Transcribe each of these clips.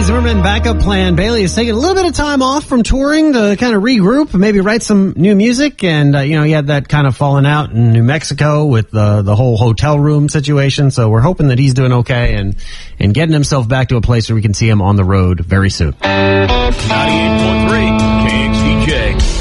Bailey Zimmerman backup plan. Bailey is taking a little bit of time off from touring to kind of regroup and maybe write some new music. And, he had that kind of falling out in New Mexico with the whole hotel room situation. So we're hoping that he's doing okay and getting himself back to a place where we can see him on the road very soon. 98.3 KXDJ.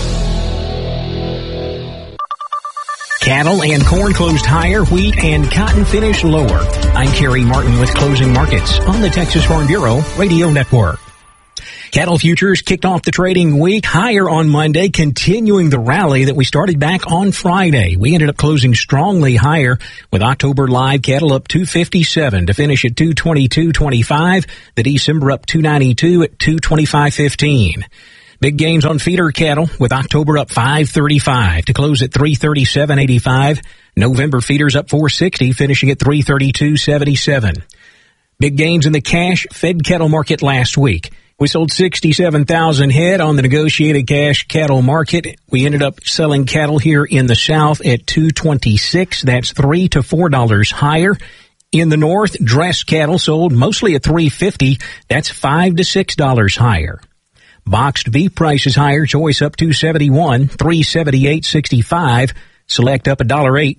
Cattle and corn closed higher, wheat and cotton finished lower. I'm Kerry Martin with Closing Markets on the Texas Farm Bureau Radio Network. Cattle futures kicked off the trading week higher on Monday, continuing the rally that we started back on Friday. We ended up closing strongly higher with October live cattle up 257 to finish at 222.25. The December up 292 at 225.15. Big gains on feeder cattle with October up 535 to close at 337.85. November feeders up 460, finishing at 332.77. Big gains in the cash fed cattle market last week. We sold 67,000 head on the negotiated cash cattle market. We ended up selling cattle here in the South at $226. That's $3 to $4 higher. In the North, dressed cattle sold mostly at $350. That's $5 to $6 higher. Boxed beef prices higher, choice up $271, $378.65. Select up $1.08,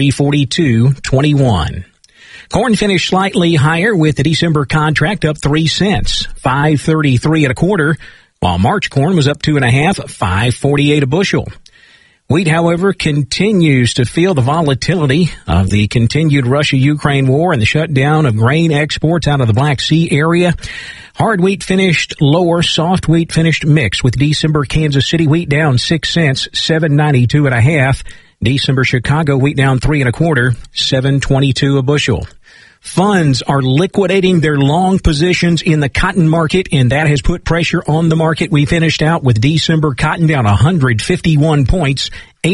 $342.21. Corn finished slightly higher with the December contract up 3 cents, $5.33 1/4, while March corn was up 2.5, $5.48 a bushel. Wheat, however, continues to feel the volatility of the continued Russia-Ukraine war and the shutdown of grain exports out of the Black Sea area. Hard wheat finished lower, soft wheat finished mixed, with December Kansas City wheat down 6 cents, $7.92 1/2. December Chicago wheat down 3 1/4, $7.22 a bushel. Funds are liquidating their long positions in the cotton market, and that has put pressure on the market. We finished out with December cotton down 151 points,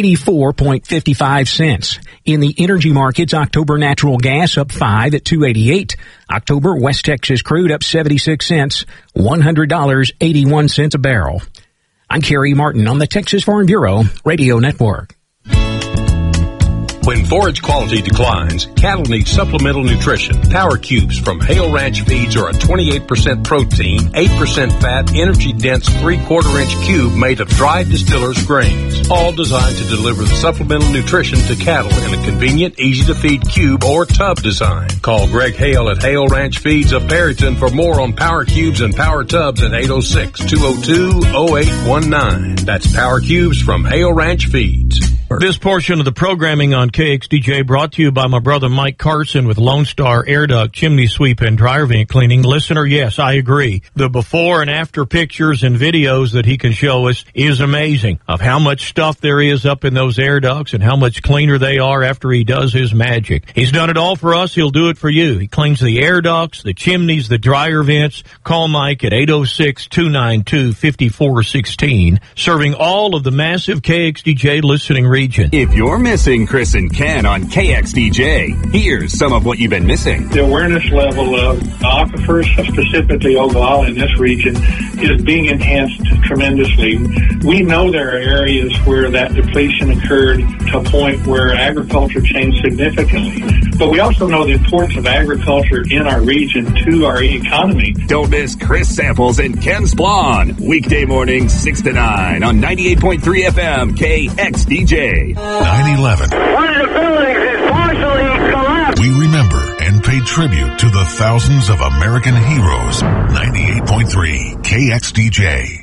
84.55 cents. In the energy markets, October natural gas up 5 at $2.88. October West Texas crude up 76 cents, $100.81 a barrel. I'm Kerry Martin on the Texas Farm Bureau Radio Network. When forage quality declines, cattle need supplemental nutrition. Power Cubes from Hale Ranch Feeds are a 28% protein, 8% fat, energy-dense 3/4-inch cube made of dried distillers' grains, all designed to deliver the supplemental nutrition to cattle in a convenient, easy-to-feed cube or tub design. Call Greg Hale at Hale Ranch Feeds of Perryton for more on Power Cubes and Power Tubs at 806-202-0819. That's Power Cubes from Hale Ranch Feeds. This portion of the programming on KXDJ brought to you by my brother Mike Carson with Lone Star Air Duct, Chimney Sweep, and Dryer Vent Cleaning. Listener, yes, I agree. The before and after pictures and videos that he can show us is amazing of how much stuff there is up in those air ducts and how much cleaner they are after he does his magic. He's done it all for us. He'll do it for you. He cleans the air ducts, the chimneys, the dryer vents. Call Mike at 806-292-5416, serving all of the massive KXDJ listening region. If you're missing Chris and Ken on KXDJ, here's some of what you've been missing. The awareness level of aquifers, specifically Ogallala in this region, is being enhanced tremendously. We know there are areas where that depletion occurred to a point where agriculture changed significantly. But we also know the importance of agriculture in our region to our economy. Don't miss Chris Samples and Ken Splon, weekday mornings 6 to 9 on 98.3 FM KXDJ. 9/11. One of the buildings is partially collapsed. We remember and pay tribute to the thousands of American heroes. 98.3 KXDJ.